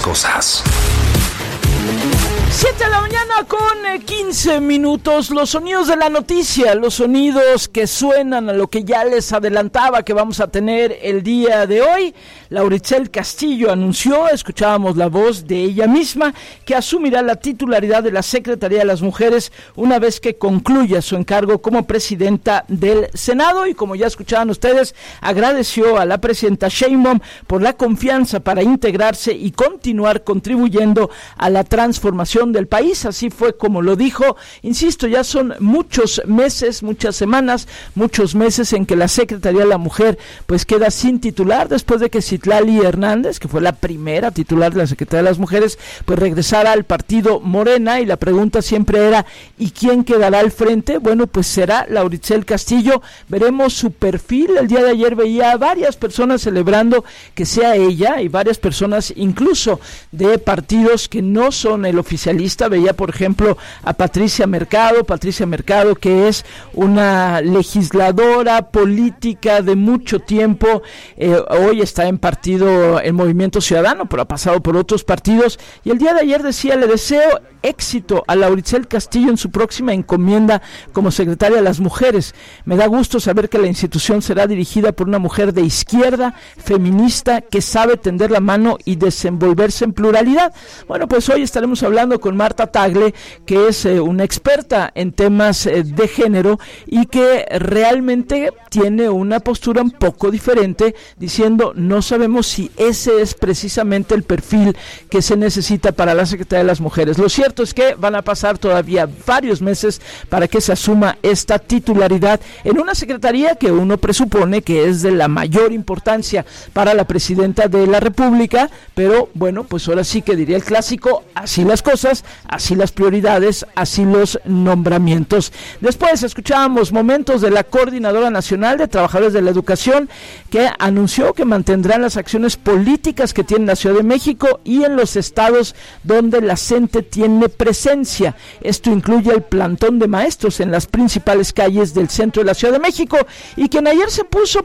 cosas. 7 de la mañana con 15 minutos, los sonidos de la noticia, los sonidos que suenan a lo que ya les adelantaba que vamos a tener el día de hoy. Laura Itzel Castillo anunció, escuchábamos la voz de ella misma, que asumirá la titularidad de la Secretaría de las Mujeres una vez que concluya su encargo como presidenta del Senado, y como ya escuchaban ustedes, agradeció a la presidenta Sheinbaum por la confianza para integrarse y continuar contribuyendo a la transformación del país. Así fue como lo dijo. Insisto, ya son muchos meses, muchas semanas, muchos meses en que la Secretaría de la Mujer pues queda sin titular, después de que Citlali Hernández, que fue la primera titular de la Secretaría de las Mujeres, pues regresara al partido Morena, y la pregunta siempre era, ¿y quién quedará al frente? Bueno, pues será Laura Itzel Castillo. Veremos su perfil. El día de ayer veía a varias personas celebrando que sea ella, y varias personas incluso de partidos que no son el oficialista. Veía, por ejemplo, a Patricia Mercado, que es una legisladora política de mucho tiempo, hoy está en Movimiento Ciudadano, pero ha pasado por otros partidos, y el día de ayer decía: le deseo éxito a Laura Itzel Castillo en su próxima encomienda como secretaria de las Mujeres. Me da gusto saber que la institución será dirigida por una mujer de izquierda, feminista, que sabe tender la mano y desenvolverse en pluralidad. Bueno, pues hoy estaremos hablando con Marta Tagle, que es una experta en temas de género y que realmente tiene una postura un poco diferente, diciendo: no sabemos si ese es precisamente el perfil que se necesita para la Secretaría de las Mujeres. Lo cierto es que van a pasar todavía varios meses para que se asuma esta titularidad en una secretaría que uno presupone que es de la mayor importancia para la presidenta de la República, pero bueno, pues ahora sí que diría el clásico: así las cosas, así las prioridades, así los nombramientos. Después escuchábamos momentos de la Coordinadora Nacional de Trabajadores de la Educación, que anunció que mantendrán las acciones políticas que tiene la Ciudad de México y en los estados donde la CENTE tiene presencia. Esto incluye el plantón de maestros en las principales calles del centro de la Ciudad de México, y quien ayer se puso